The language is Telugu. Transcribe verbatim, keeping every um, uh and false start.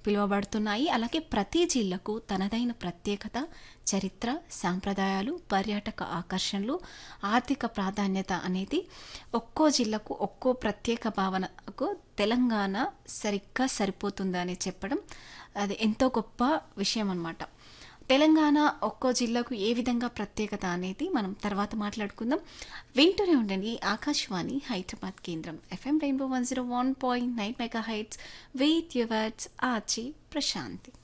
పిలువబడుతున్నాయి. అలాగే ప్రతి జిల్లాకు తనదైన ప్రత్యేకత, చరిత్ర, సాంప్రదాయాలు, పర్యాటక ఆకర్షణలు, ఆర్థిక ప్రాధాన్యత అనేది ఒక్కో జిల్లాకు ఒక్కో ప్రత్యేక భావనకు తెలంగాణ సరిగ్గా సరిపోతుందని చెప్పడం అది ఎంతో గొప్ప విషయం అన్నమాట. తెలంగాణ ఒక్కో జిల్లాకు ఏ విధంగా ప్రత్యేకత అనేది మనం తర్వాత మాట్లాడుకుందాం. వింటూనే ఉండండి ఆకాశవాణి హైదరాబాద్ కేంద్రం FM rainbow one zero one point nine mega heights with yours RG Prashanti.